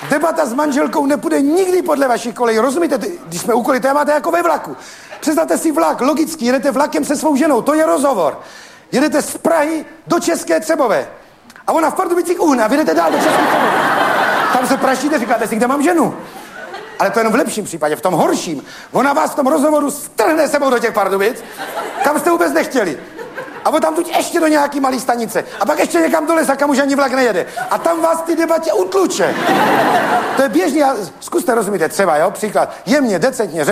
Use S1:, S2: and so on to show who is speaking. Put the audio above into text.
S1: Debata s manželkou nepůjde nikdy podle vašich kolejí, rozumíte? Když jsme u kolejí, to máte jako ve vlaku. Představte si vlak, logicky, jedete vlakem se svou ženou, to je rozhovor. Jedete z Prahy do České Třebové. A ona v Pardubicích uhne a vyjedete dál do České Třebové. Tam se praštíte, říkáte si, kde mám ženu. Ale to jenom v lepším případě, v tom horším. Ona vás v tom rozhovoru strhne sebou do těch Pardubic, kam jste vůbec nechtěli. A potom tuď ještě do nějaký malý stanice. A pak ještě někam do lesa, kam už ani vlak nejede. A tam vás ty debatě utluče. To je běžný, zkuste, rozumíte, třeba, jo, příklad. Jemně, decentně